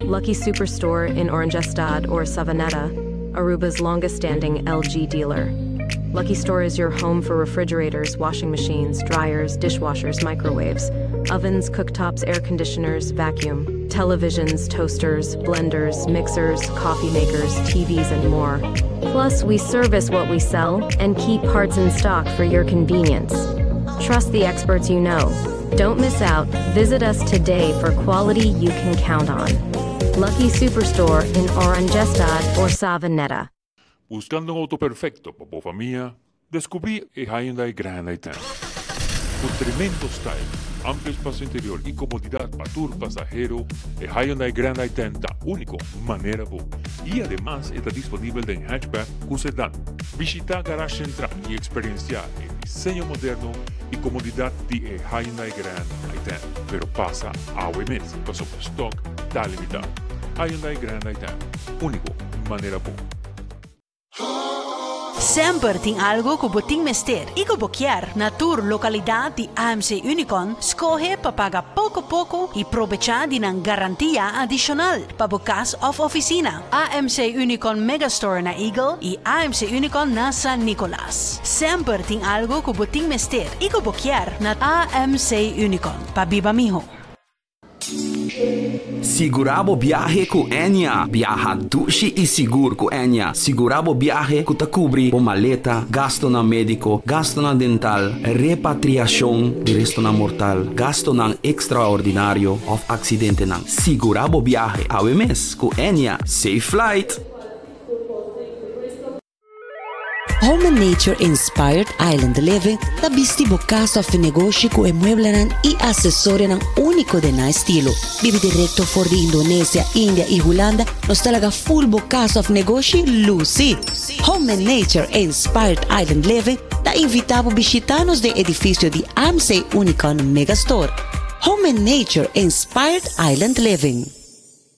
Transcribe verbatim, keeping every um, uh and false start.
Lucky Superstore in Orangestad or Savanetta, Aruba's longest-standing L G dealer. Lucky Store is your home for refrigerators, washing machines, dryers, dishwashers, microwaves, ovens, cooktops, air conditioners, vacuum, televisions, toasters, blenders, mixers, coffee makers, T Vs, and more. Plus, we service what we sell and keep parts in stock for your convenience. Trust the experts you know. Don't miss out. Visit us today for quality you can count on. Lucky Superstore in Orangestad or Savanetta. Buscando un auto perfecto para tu familia, descubrí el Hyundai Grand i ten. Con tremendo style, amplio espacio interior y comodidad para tu pasajero, el Hyundai Grand i ten está único manera bu. Y además está disponible en hatchback con sedán. Visita Garage Central y experienciar el diseño moderno y comodidad de el Hyundai Grand i ten. Pero pasa a O M S, pues su stock está limitado. Hyundai Grand i ten, único manera bu. Sempre tem algo que você mester e que você quer na tua localidade de A M C Unicon. Escolhe para pagar pouco a pouco e aproveitar de uma garantia adicional para o caso of oficina. A M C Unicon Megastore na Eagle e A M C Unicon na San Nicolas. Sempre tem algo que você mester e que você quer na A M C Unicon. Pa viva mijo. Sigurabo viaje com Enya. Viaja dushi e seguro com Enya. Sigurabo viaje que te cubri o maleta, gasto na médico, gasto na dental, repatriação de resto na mortal, gasto na extraordinário of acidente na. Sigurabo viaje. A O M S com Enya. Safe flight. Home and Nature Inspired Island Living da bisti bo casa of negócio com emueblanan e acessório nan único de na estilo. Bibi direto for di Indonesia, India e Holanda, nos talaga full bo casa of negócio Lucy. Home and Nature Inspired Island Living da invitavo visitanos de edifício de A M C Unicon Megastore. Home and Nature Inspired Island Living.